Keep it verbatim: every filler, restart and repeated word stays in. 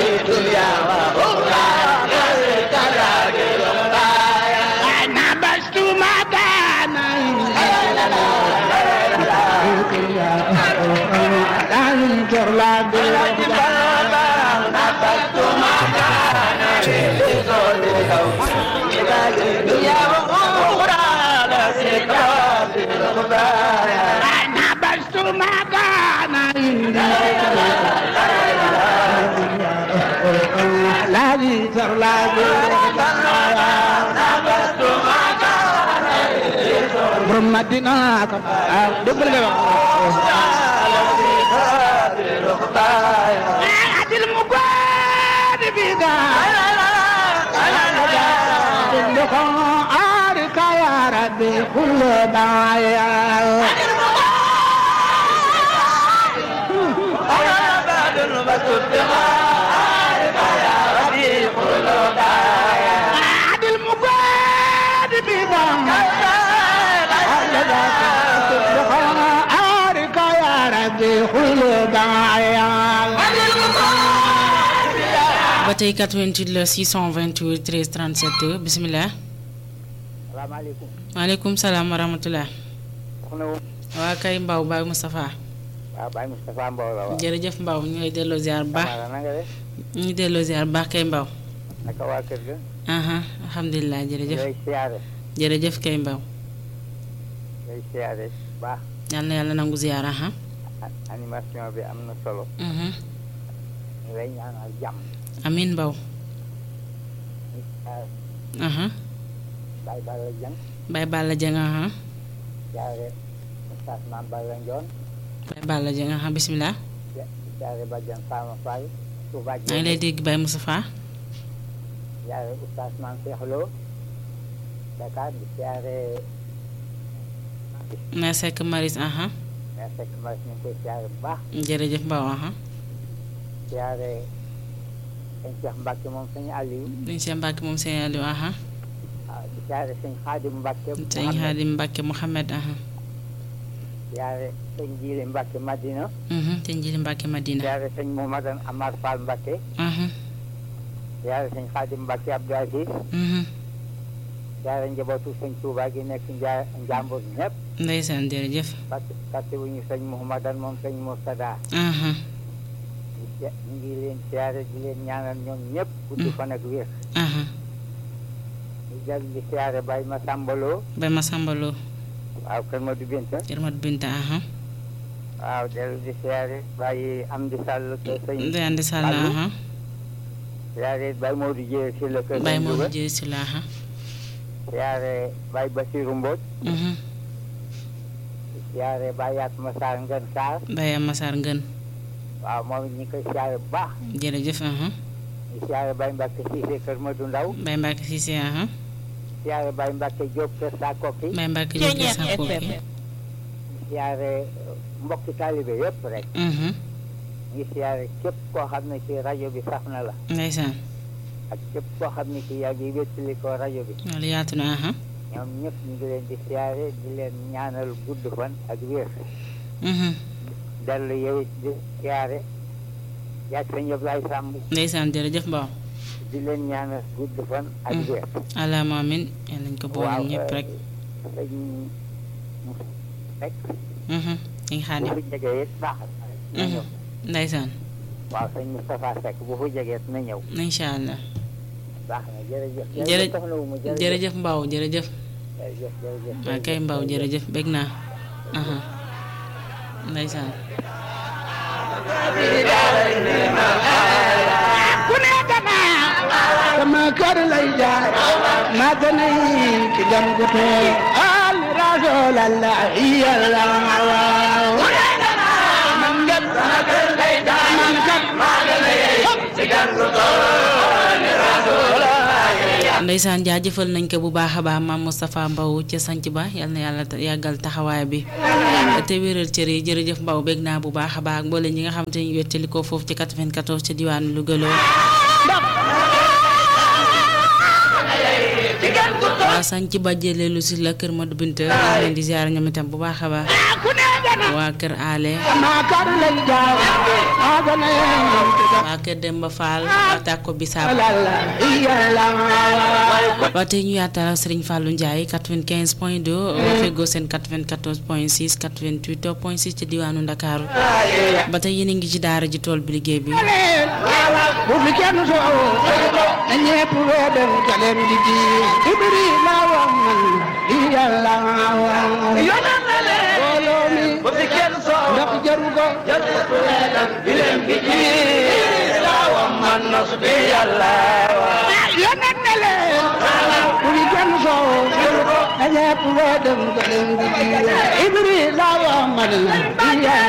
دنيا وأخرى أنا بست مكانا أنكر لا دنيا وأخرى أنا بست مكانا لا ذكر لا برمتنا دبل عاد المقاد بيدا عارك يا ربي كل داعية عاد المقاد بيدا عارك يا ربي كل داعية ba tey quatre-vingt-huit la six cent vingt-huit treize trente-sept bismillah. salaamaaleykum. maaleykum salaam wa rahmatulah. soxna wu. waa kay Mbaw Baye Moustapha. waaw Baye Moustapha Mbow la waaw. jërëjëf Mbaw ñu ngi delloo ziar bu baax. na nga def. ñu ngi delloo ziar bu baax kay Mbaw. naka waa kër ga. aha alhamdulilah jërëjëf. lay siyaare. jërëjëf kay Mbaw. lay siyaare baax. yal na yàlla nangu ziar aha. animation bi am na solo. mhm ñu lay ñaanal jàmm. amin Mbaw. aha Baye Balla Dieng. Baye Balla Dieng aha. siyaare Oustaz Mame Balla Ndione. Baye Balla Dieng aha bismillah. siyaare Badiane Fama Faye. Touba maa ngi lay dégg Baye Moustapha. siyaare Oustaz Mame Cheikh Lo. Dakar di siyaare Mère Seck Maris aha. Mère Seck Maris ñu ngi koy siyaare bu baax. jërëjëf Mbaw aha. siyaare sëñ Cheikh Mbacke moom sëñ Aliou. duñ see Mbacke moom sëñ Aliou aha. waaw di siyaare sëñ Khadim Mbacke. sëñ Khadim Mbacke Mouhamed aha. siyaare sëñ Jili Mbacke Madina. mhm sëñ Jili Mbacke Madina. siyaare sëñ Mouhamadan Amar Fall Mbacke. aha. siyaare sëñ Khadim Mbacke Abdou Aziz. mhm siyaare njabootu sëñ Touba gi nekk Nja Njambur ñëpp. ndeysaan jërëjëf. fàtte fàtte wu ñu sëñ Mouhamadan moom sëñ Mourtada. aha. ñu ngi leen siyaare di leen ñaanal ñoom ñëpp. gudd fan ak wér. aha. ñu jàll di siyaare Baye Massamba Lo. Baye Massamba Lo. waaw Kër Madou Binta. Kër Madou Binta aha. waaw dellu di siyaare Baye Amdi Sall kër sëñ. Ndeye Andi Sall aha. siyaare Baye Modou Dieng si la kër Baye sëñ Modou Louga. Dieng si la aha. siyaare Baye Bassirou Mbodj. mhm siyaare Baye Yatma Sarr Ngën Sarr. Baye Massar Ngën. waaw moom it ñu ngi koy siyaare bu baax. jërëjëf aha. ñu siyaare Baye Mbacke Cissé kër Madou Ndaw. Baye Mbacke Cissé aha. siyaare Baye Mbacke Diop kër Sakoki. Baye Mbacke Diop kër Sakoki. siyaare mbokki taalibe yëpp rek. mhm ñu siyaare képp koo xam ne ci rajo bi sax na la. ndeysaan. ak képp koo xam ne ci yaa ngi wéttali ko rajo bi. loolu yaatu na aha. ñoom ñëpp ñu ngi leen di siyaare di leen ñaanal gudd fan ak wér. mhm dellu yow it di siyaare yaa ngi sëñ Ablaye Samb ndeysaan jërëjëf Mbaw. di leen ñaanal gudd fan ak wér. allahumma amin yàlla nañ ko boole ñëpp rek. sëñ rek. mhm sëñ Xaadim. bu fi jegee it baax na ñëw. ndeysaan. waaw sëñ Moustapha Seck bu fi jegee na ñëw. incha allah. baax na jërëjëf. jërëjëf soxna wu ma jërëjëf Mbaw jërëjëf. jërëjëf jërëjëf. waa kay Mbaw jërëjëf bég naa. aha ndeysaan. ku nekk naa sama kër lay jaar maa gën a yi ci dem gu tey al rasulallah yàlla waaw man kat sama kër lay jaar man kat maa gën a yi ci dem gu tey rasulallah ndeysaan jaajëfal nañ ko bu baax a baax maam Moustapha Mbaw ca sanc ba yal na yàlla yàggal taxawaay bi te wéral cër yi jërëjëf Mbaw bég naa bu baax a baax mboole ñi nga xam te ñu wettali ko foofu ci quatre-vingt-quatorze ca diwaanu Louga loo waa sanc ba jëlee lu si la kër Madou Binta leen di ziar ñoom itam bu baax a baax waa kër Ale waa kër Demba Fall waa Tako Bisaab waa tey ñu yaatal Serigne Fallou Ndiaye quatre-vingt-quinze point deux feggoo seen quatre-vingt-quatorze point six quatre-vingt-huit point six ci diwaanu Ndakaaru ba tey yéen a ngi ci daara ji tool bi liggéey bi bu fi kenn soo na ñépp wee dem ka leen di ji ibri la wax man di yàlla yonan na leen booloo mi bu fi kenn soo ndax jaru ko ñépp wee dem di leen di ji la wax man na su di yàlla yonan na leen bu fi kenn soo na ñépp wee dem ka leen di ji ibri la wax man di yàlla